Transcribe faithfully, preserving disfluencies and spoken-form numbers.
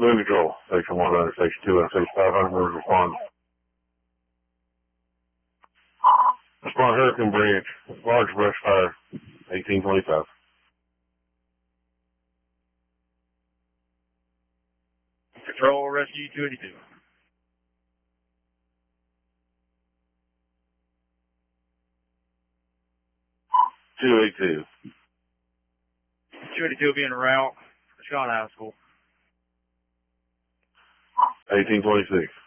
Moon Control, Station one hundred, Station two hundred, Station five hundred, members respond. Respond Hurricane Branch, large brush fire, eighteen twenty-five. Control, rescue two eighty-two. two eighty-two. two eighty-two will be en route. Sean High School. eighteen twenty-six.